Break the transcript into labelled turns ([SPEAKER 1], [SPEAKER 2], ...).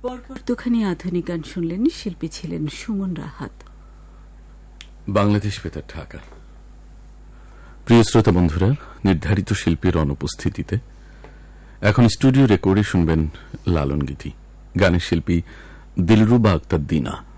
[SPEAKER 1] পরপর দুখানি আধুনিক গান শুনলেন। শিল্পী ছিলেন সুমন রাহাত।
[SPEAKER 2] বাংলাদেশ বেতার ঢাকা। প্রিয় শ্রোতা বন্ধুরা, নির্ধারিত শিল্পীর অনুপস্থিতিতে এখন স্টুডিও রেকর্ডে শুনবেন লালন গীতি। গানের শিল্পী দিলরুবা আক্তার দিনা।